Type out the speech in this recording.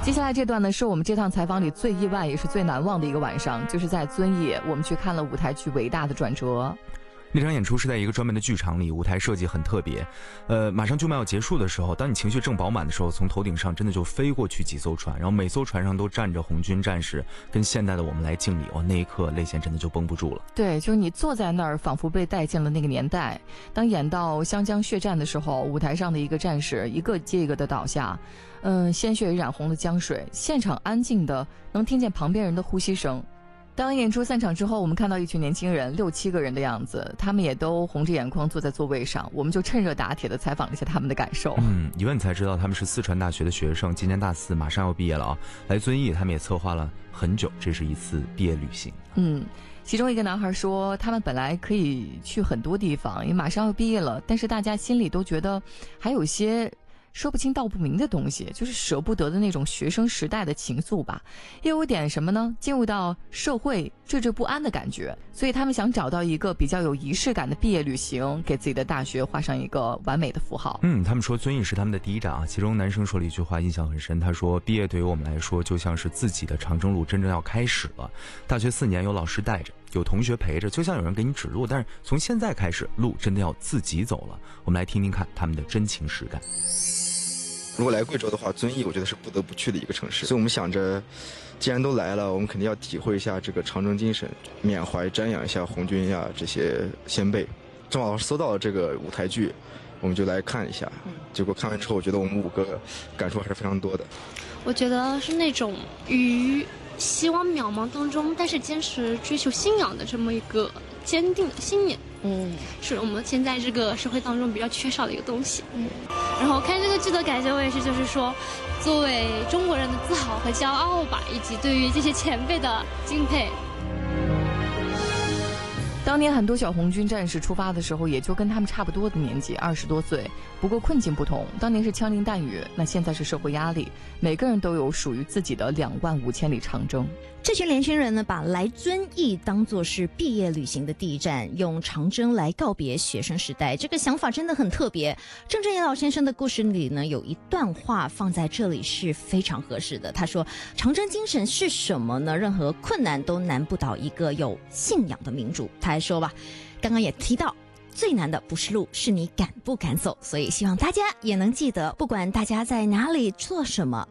接下来这段呢，是我们这趟采访里最意外也是最难忘的一个晚上，就是在遵义，我们去看了舞台剧《伟大的转折》。 那场演出是在一个专门的剧场里，舞台设计很特别。马上就要结束的时候，当你情绪正饱满的时候，从头顶上真的就飞过去几艘船，然后每艘船上都站着红军战士，跟现代的我们来敬礼。那一刻泪腺真的就绷不住了。 对，就是你坐在那儿，仿佛被带进了那个年代。当演到湘江血战的时候，舞台上的一个战士一个接一个的倒下，鲜血染红了江水，现场安静的能听见旁边人的呼吸声。当演出散场之后，我们看到一群年轻人，6、7个人的样子，他们也都红着眼眶坐在座位上，我们就趁热打铁的采访了一下他们的感受。 一问才知道他们是四川大学的学生，今年大4，马上要毕业了啊。来遵义，他们也策划了很久，这是一次毕业旅行。 其中一个男孩说，他们本来可以去很多地方，因为马上要毕业了，但是大家心里都觉得还有些说不清道不明的东西，就是舍不得的那种学生时代的情愫吧。又有点什么呢？进入到社会惴惴不安的感觉，所以他们想找到一个比较有仪式感的毕业旅行，给自己的大学画上一个完美的符号。 他们说遵义是他们的第一站啊。其中男生说了一句话印象很深，他说毕业对于我们来说就像是自己的长征路真正要开始了。大学4年有老师带着，有同学陪着，就像有人给你指路，但是从现在开始路真的要自己走了。我们来听听看他们的真情实感。 如果来贵州的话，遵义我觉得是不得不去的一个城市，所以我们想着既然都来了，我们肯定要体会一下这个长征精神，缅怀瞻仰一下红军呀这些先辈。正好搜到了这个舞台剧，我们就来看一下，结果看完之后我觉得我们5个感触还是非常多的。 我觉得是那种于希望渺茫当中，但是坚持追求信仰的这么一个坚定的信念，是我们现在这个社会当中比较缺少的一个东西。然后看这个剧的感觉，我也是就是说，作为中国人的自豪和骄傲吧，以及对于这些前辈的敬佩。 当年很多小红军战士出发的时候，也就跟他们差不多的年纪，20多岁。不过困境不同，当年是枪林弹雨，那现在是社会压力，每个人都有属于自己的25000里长征。 这群年轻人呢，把来遵义当作是毕业旅行的第一站，用长征来告别学生时代，这个想法真的很特别。郑振野老先生的故事里呢，有一段话放在这里是非常合适的。他说，长征精神是什么呢？任何困难都难不倒一个有信仰的民主。他还说吧，刚刚也提到，最难的不是路，是你敢不敢走。所以希望大家也能记得，不管大家在哪里做什么，